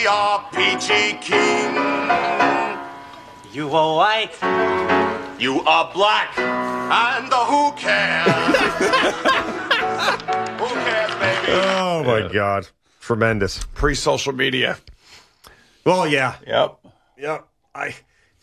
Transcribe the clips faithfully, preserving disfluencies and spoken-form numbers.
are peachy keen. You are white. You are black. And uh, who cares? Who cares, baby? Oh, my God. Tremendous. Pre-social media. Well, yeah. Yep. Yep. I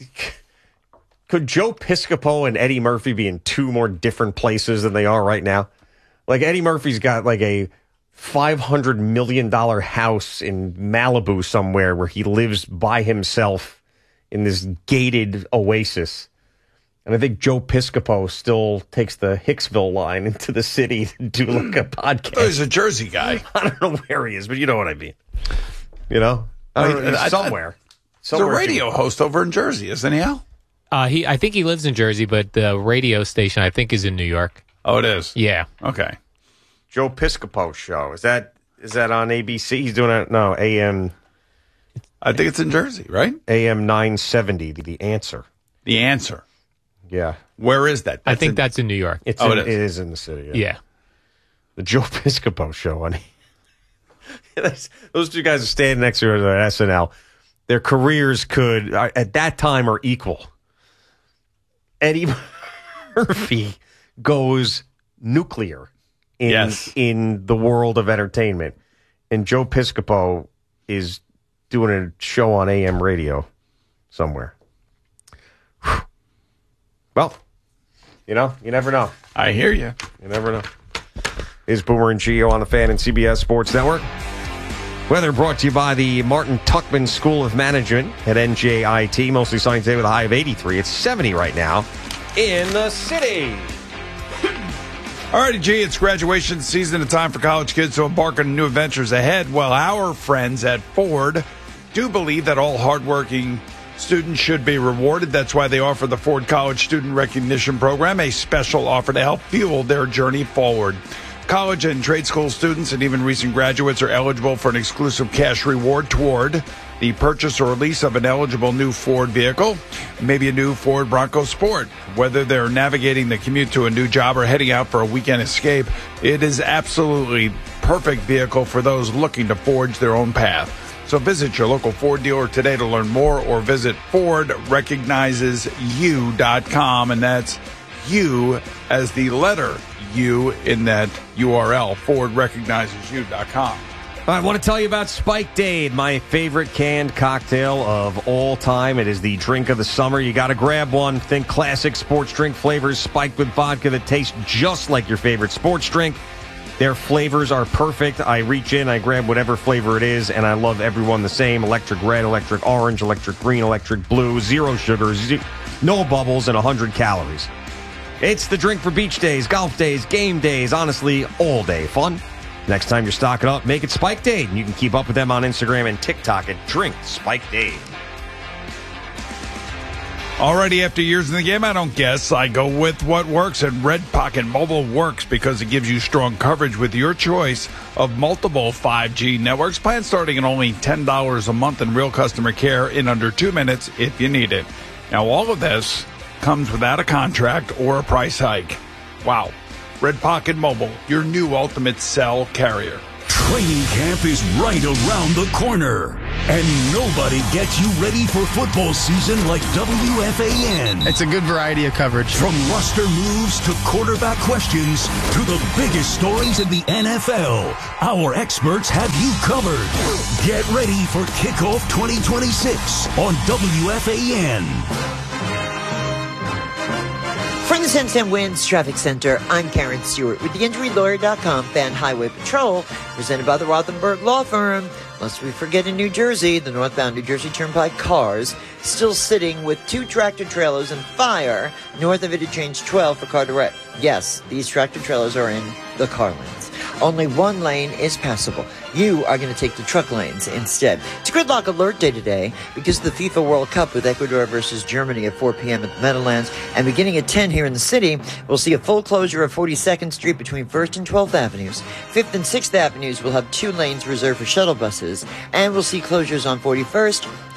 could Joe Piscopo and Eddie Murphy be in two more different places than they are right now? Like, Eddie Murphy's got like a five hundred million dollars house in Malibu somewhere where he lives by himself in this gated oasis. And I think Joe Piscopo still takes the Hicksville line into the city to do like a podcast. Oh, he's a Jersey guy. I don't know where he is, but you know what I mean. You know? I don't know, he's I- I- somewhere. He's a Somewhere radio host over in Jersey, isn't he, Al? Uh, he, I think he lives in Jersey, but the radio station I think is in New York. Oh, it is? Yeah. Okay. Joe Piscopo show. Is that is that on A B C? He's doing it. No, A M. I think it's in Jersey, right? A M nine seventy. The, the answer. The answer. Yeah. Where is that? I That's think in, that's in New York. It's Oh, in, it it, is. is in the city. Yeah. Yeah. The Joe Piscopo show. Honey. Those two guys are standing next to each other at S N L. Their careers could, uh, at that time, are equal. Eddie Murphy goes nuclear in Yes. in the world of entertainment, and Joe Piscopo is doing a show on A M radio somewhere. Whew. Well, you know, you never know. I hear you. You never know. Is Boomer and Gio on the Fan and C B S Sports Network? Weather brought to you by the Martin Tuckman School of Management at N J I T. Mostly sunny today with a high of eighty-three. It's seventy right now in the city. All righty, G, it's graduation season, a time for college kids to embark on new adventures ahead. Well, our friends at Ford do believe that all hardworking students should be rewarded. That's why they offer the Ford College Student Recognition Program, a special offer to help fuel their journey forward. College and trade school students and even recent graduates are eligible for an exclusive cash reward toward the purchase or lease of an eligible new Ford vehicle, maybe a new Ford Bronco Sport. Whether they're navigating the commute to a new job or heading out for a weekend escape, it is absolutely perfect vehicle for those looking to forge their own path. So visit your local Ford dealer today to learn more, or visit Ford Recognizes You dot com, and that's you as the letter U in that U R L, Ford Recognizes You dot com. I want to tell you about Spiked Aid, my favorite canned cocktail of all time. It is the drink of the summer. You got to grab one. Think classic sports drink flavors spiked with vodka that taste just like your favorite sports drink. Their flavors are perfect. I reach in, I grab whatever flavor it is, and I love everyone the same. Electric red, electric orange, electric green, electric blue, zero sugar, ze- no bubbles, and one hundred calories. It's the drink for beach days, golf days, game days, honestly, all day fun. Next time you're stocking up, make it Spiked Aid, and you can keep up with them on Instagram and TikTok at Drink Spiked Aid. Already after years in the game, I don't guess. I go with what works, and Red Pocket Mobile works because it gives you strong coverage with your choice of multiple five G networks. Plans starting at only ten dollars a month and real customer care in under two minutes if you need it. Now, all of this comes without a contract or a price hike. Wow. Red Pocket Mobile, your new ultimate cell carrier. Training camp is right around the corner, and nobody gets you ready for football season like W F A N. It's a good variety of coverage. From roster moves to quarterback questions to the biggest stories in the N F L, our experts have you covered. Get ready for Kickoff twenty twenty-six on W F A N. From the ten ten Winds Traffic Center, I'm Karen Stewart with the Injury Lawyer dot com Fan Highway Patrol, presented by the Rothenberg Law Firm. Lest we forget, in New Jersey, the northbound New Jersey Turnpike cars still sitting with two tractor trailers and fire north of Interchange twelve for car direct. Yes, these tractor trailers are in the car lanes. Only one lane is passable. You are going to take the truck lanes instead. It's a gridlock alert day today because of the FIFA World Cup with Ecuador versus Germany at four p.m. at the Meadowlands. And beginning at ten here in the city, we'll see a full closure of forty-second Street between first and twelfth Avenues. fifth and sixth Avenues will have two lanes reserved for shuttle buses. And we'll see closures on forty-first,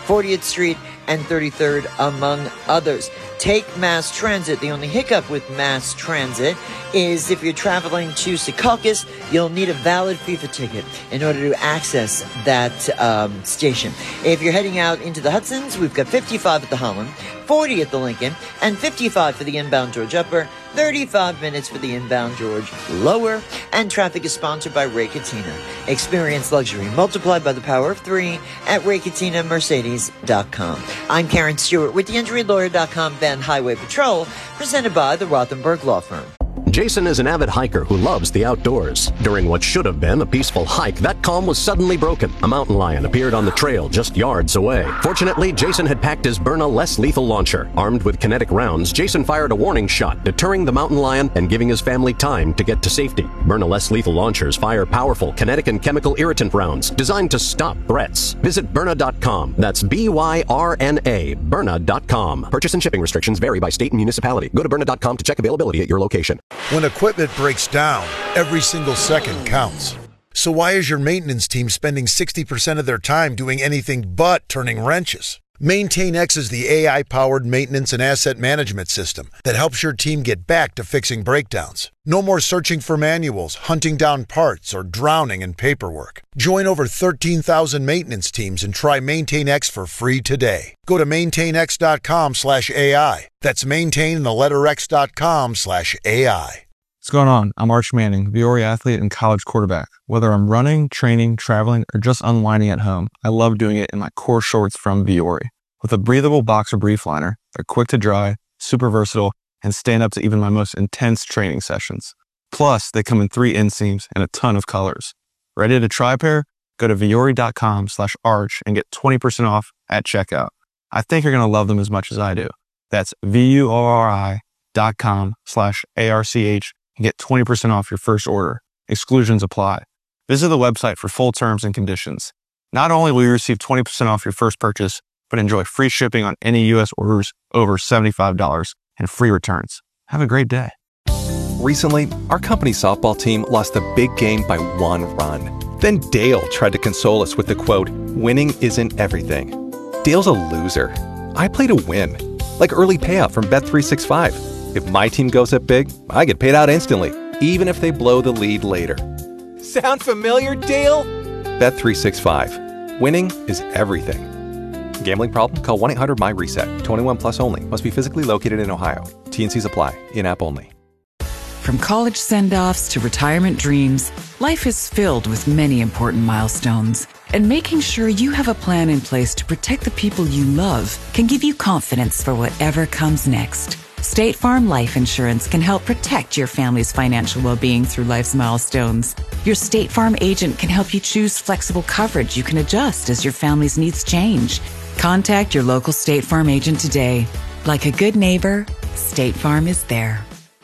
fortieth Street and thirty-third, among others. Take mass transit. The only hiccup with mass transit is if you're traveling to Secaucus, you'll need a valid FIFA ticket in order to access that um, station. If you're heading out into the Hudsons, we've got fifty-five at the Holland, forty at the Lincoln, and fifty-five for the inbound George Upper, thirty-five minutes for the inbound George Lower, and traffic is sponsored by Ray Catena. Experience luxury multiplied by the power of three at ray katina mercedes dot com. I'm Karen Stewart with the injury lawyer dot com Van Highway Patrol, presented by the Rothenberg Law Firm. Jason is an avid hiker who loves the outdoors. During what should have been a peaceful hike, that calm was suddenly broken. A mountain lion appeared on the trail just yards away. Fortunately, Jason had packed his Byrna less lethal launcher. Armed with kinetic rounds, Jason fired a warning shot, deterring the mountain lion and giving his family time to get to safety. Byrna less lethal launchers fire powerful kinetic and chemical irritant rounds designed to stop threats. Visit Byrna dot com. That's B Y R N A, Byrna dot com. Purchase and shipping restrictions vary by state and municipality. Go to Byrna dot com to check availability at your location. When equipment breaks down, every single second counts. So why is your maintenance team spending sixty percent of their time doing anything but turning wrenches? MaintainX is the A I-powered maintenance and asset management system that helps your team get back to fixing breakdowns. No more searching for manuals, hunting down parts, or drowning in paperwork. Join over thirteen thousand maintenance teams and try MaintainX for free today. Go to maintainx dot com slash A I. That's maintain the letter X dot com slash A I. What's going on? I'm Arch Manning, Viore athlete and college quarterback. Whether I'm running, training, traveling, or just unwinding at home, I love doing it in my core shorts from Viore. With a breathable boxer brief liner, they're quick to dry, super versatile, and stand up to even my most intense training sessions. Plus, they come in three inseams and a ton of colors. Ready to try a pair? Go to Viore dot com slash arch and get twenty percent off at checkout. I think you're going to love them as much as I do. That's V-U-O-R-I dot com slash A-R-C-H and get twenty percent off your first order. Exclusions apply. Visit the website for full terms and conditions. Not only will you receive twenty percent off your first purchase, but enjoy free shipping on any U S orders over seventy-five dollars and free returns. Have a great day. Recently, our company softball team lost a big game by one run. Then Dale tried to console us with the quote, "Winning isn't everything." Dale's a loser. I play to win. Like early payout from Bet three sixty-five. If my team goes up big, I get paid out instantly, even if they blow the lead later. Sound familiar, Dale? Bet three sixty-five. Winning is everything. Gambling problem? Call one eight hundred M Y reset. twenty-one plus only. Must be physically located in Ohio. T and Cs apply. In-app only. From college send-offs to retirement dreams, life is filled with many important milestones. And making sure you have a plan in place to protect the people you love can give you confidence for whatever comes next. State Farm Life Insurance can help protect your family's financial well-being through life's milestones. Your State Farm agent can help you choose flexible coverage you can adjust as your family's needs change. Contact your local State Farm agent today. Like a good neighbor, State Farm is there.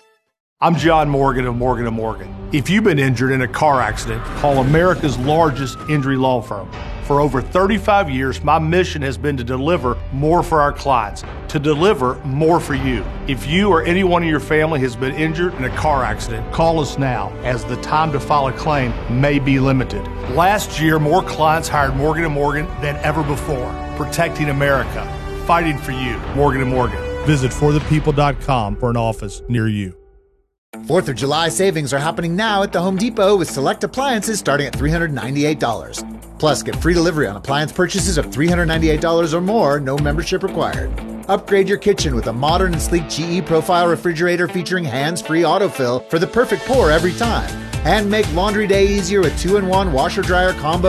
I'm John Morgan of Morgan and Morgan. If you've been injured in a car accident, call America's largest injury law firm. For over thirty-five years, my mission has been to deliver more for our clients, to deliver more for you. If you or anyone in your family has been injured in a car accident, call us now, as the time to file a claim may be limited. Last year, more clients hired Morgan and Morgan than ever before, protecting America, fighting for you. Morgan and Morgan. Visit for the people dot com for an office near you. fourth of July savings are happening now at the Home Depot with select appliances starting at three hundred ninety-eight dollars. Plus, get free delivery on appliance purchases of three hundred ninety-eight dollars or more, no membership required. Upgrade your kitchen with a modern and sleek G E Profile refrigerator featuring hands-free autofill for the perfect pour every time. And make laundry day easier with two in one washer-dryer combo